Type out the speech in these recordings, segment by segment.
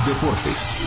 Deportes.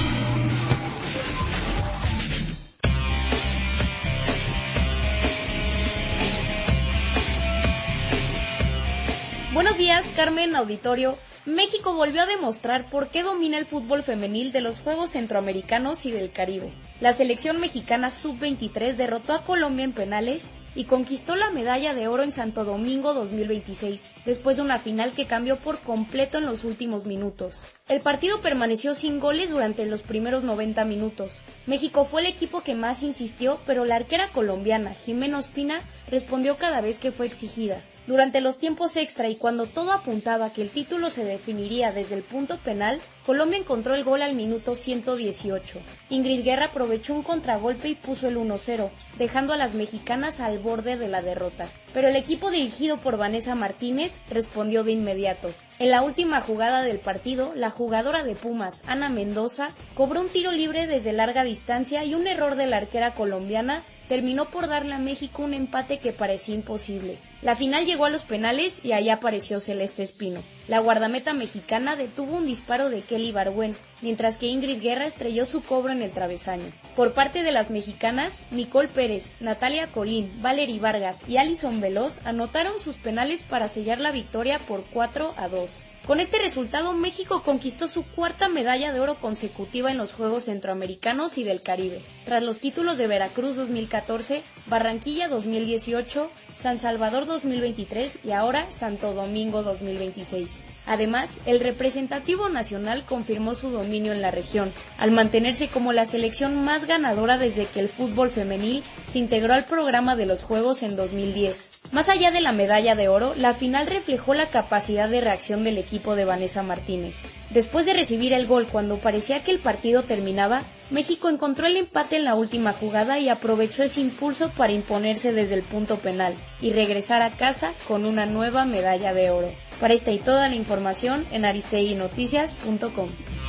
Buenos días, Carmen, auditorio. México volvió a demostrar por qué domina el fútbol femenil de los Juegos Centroamericanos y del Caribe. La selección mexicana sub-23 derrotó a Colombia en penales y conquistó la medalla de oro en Santo Domingo 2026, después de una final que cambió por completo en los últimos minutos. El partido permaneció sin goles durante los primeros 90 minutos. México fue el equipo que más insistió, pero la arquera colombiana, Jimena Ospina, respondió cada vez que fue exigida. Durante los tiempos extra y cuando todo apuntaba a que el título se definiría desde el punto penal, Colombia encontró el gol al minuto 118. Ingrid Guerra aprovechó un contragolpe y puso el 1-0, dejando a las mexicanas al borde de la derrota. Pero el equipo dirigido por Vanessa Martínez respondió de inmediato. En la última jugada del partido, la jugadora de Pumas, Ana Mendoza, cobró un tiro libre desde larga distancia y un error de la arquera colombiana terminó por darle a México un empate que parecía imposible. La final llegó a los penales y allá apareció Celeste Espino. La guardameta mexicana detuvo un disparo de Kelly Bargüen, mientras que Ingrid Guerra estrelló su cobro en el travesaño. Por parte de las mexicanas, Nicole Pérez, Natalia Colín, Valery Vargas y Alison Veloz anotaron sus penales para sellar la victoria por 4-2. Con este resultado, México conquistó su cuarta medalla de oro consecutiva en los Juegos Centroamericanos y del Caribe, tras los títulos de Veracruz 2014, Barranquilla 2018, San Salvador 2023 y ahora Santo Domingo 2026. Además, el representativo nacional confirmó su dominio en la región, al mantenerse como la selección más ganadora desde que el fútbol femenil se integró al programa de los Juegos en 2010. Más allá de la medalla de oro, la final reflejó la capacidad de reacción del equipo de Vanessa Martínez. Después de recibir el gol cuando parecía que el partido terminaba, México encontró el empate en la última jugada y aprovechó ese impulso para imponerse desde el punto penal y regresar a casa con una nueva medalla de oro. Para esta y toda la información en aristeguinoticias.com.